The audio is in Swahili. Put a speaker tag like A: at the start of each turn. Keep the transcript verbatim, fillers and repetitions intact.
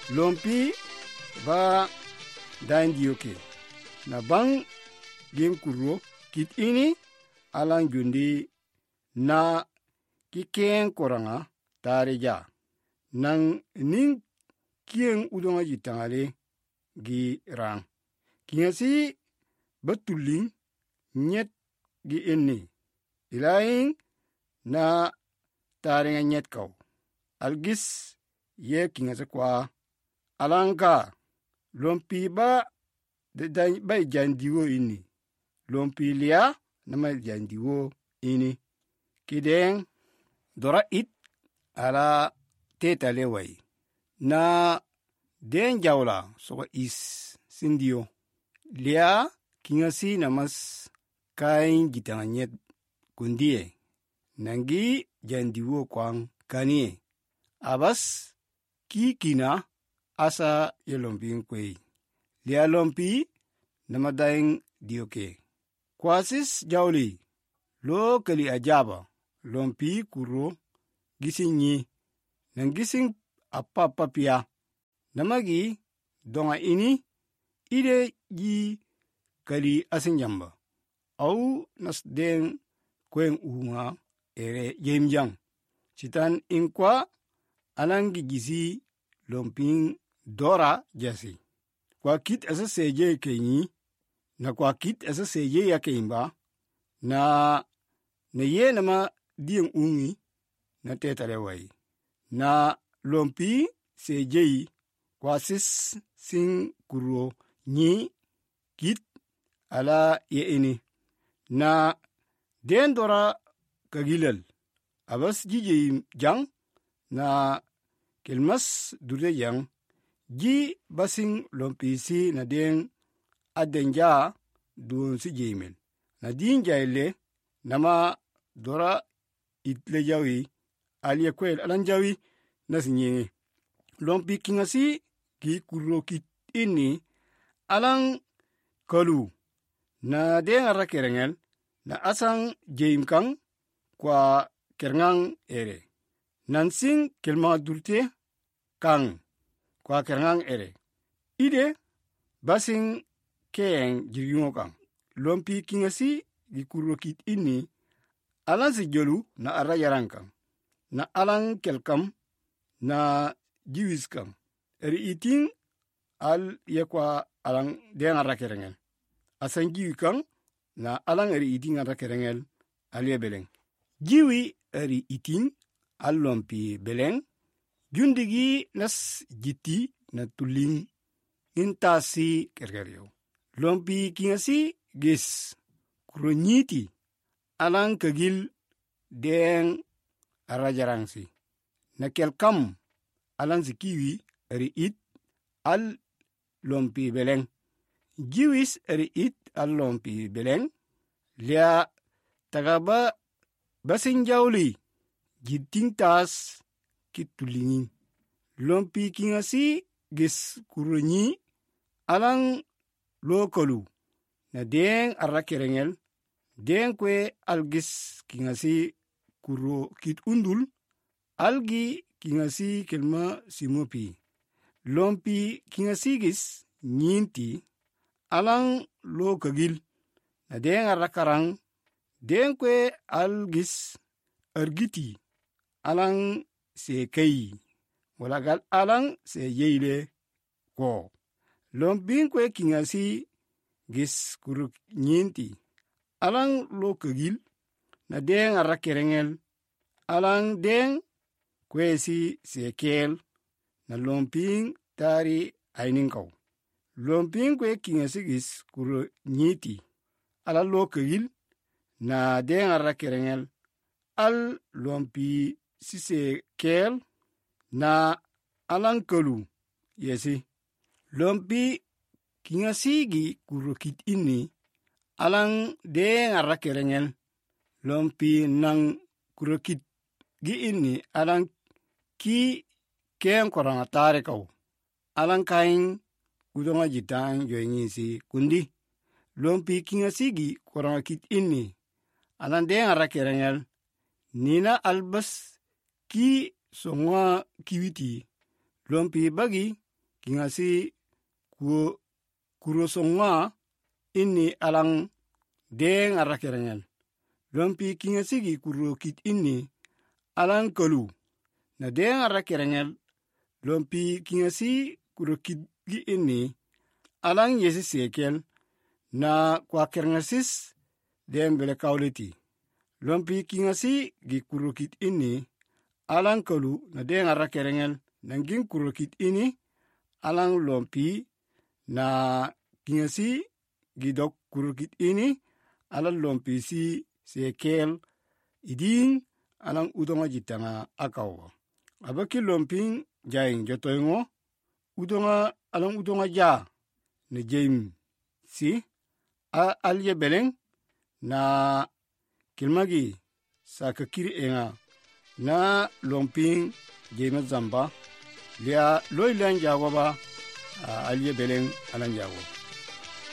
A: lompi ba dan diyoke na bang gen kuro kit ini alang jundi na kiken koranga tareja nang ning kien udonga jitangale gi rang kiasi betuling nyet gi eni ilaing na tarenga nyet kau algis ye kinga kwa alanga lompi ba de dan ba jandiwo ini lompi lia nama jandiwo ini kideng dora it ala teta lewai na den jawla so is sindio lia kingasi namas kain gitanganyet kundie nangi jandiwo kwang kanie abas kikina asa yelompi kwei lia lompi namadaing dioke kwasis jawli lo kali ajaba lompi kuro gisinyi nang gising apapapia namagi donga ini ide ji kali asinjamba au nasden kwen unga ere jemjang citan inkwa alangi gizi lomping dora jasi kwa kit asa seje kenyi na kwa kit asa seje ya keimba na na ye nama dien ungi na tetale wai na lompi seje kwa sis sing kuro nyi kit ala ye ini na den dora kagilal abas jije jang na kelmas dure yang ji basing lompi si na den adenja dun si jemel na din jaile nama dora itle jawi alie kwel alan jawi nasinye lompi kingasi ki kurokit ini alang kalu na den ara kerengel na asang jemkang kwa kerengang ere nansing kelma durte kang kwa kerengang ere ide basing keng jiryungo kang lompi kingasi gi kurokit ini alang si jolu na ara yarangkang na alang kelkam na jiwiskam eri iting al yekwa alang den ara kerengel asang jiwikang na alang eri iting ara kerengel alie beleng jiwi eri iting al lompi beleng jundigi nas jiti na tuling intasi kergeryo lompi kingasi gis kuronyiti alang kagil den arajarangsi na kelkam alang sikiwi eri it al lompi beleng jiwis eri it al lompi beleng lia tagaba basinjawli jiting tas kitulingin lompi kingasi gis kuronyi alang lokolu na den ara kerengel den kwe algis kingasi kuro kit undul algi kingasi kelma simopi lompi kingasi gis nyinti alang lokagil na den ara karang den kwe algis argiti alang sekei walagal alang se yeile ko lompin kwe kingasi gis kuruk nyinti alang lo kagil na den ara kerengel alang den kwe si sekel na lompin tari aininkau lompin kwe kingasi gis kuruk nyiti ala lo kagil na den ara kerengel al lompi sise kel na alang kalu yesi lompi kingasigi kurokit ini alang den ara kerengel lompi nang kurokit gi ini alang ki ken koranga tare kau alang kain udonga jitang yoingisi kundi lompi kingasigi koranga kit ini alang den ara kerengel nina albas ki songa kiwiti lompi bagi kingasi kuo kurosonga inni alang deng arakerengel lompi kingasi gi kurokit inni alang kalu na deng arakerengel lompi kingasi kurokit gi inni alang yesi sekel na kwa kerengasis dem bele kauleti lompi kingasi gi kurokit inni alang kalu na deng arakerengel nanging kurokit ini alang lompi na kingasi gidok kurokit ini alang lompi si sekel iding alang udonga jitanga akawo abaki lomping jaing jotoingo udonga alang udonga ja ne jaim si a alye beleng na kilmagi sakakiri enga na lomping jema zamba lia loilan jagoba alye beleng alang jago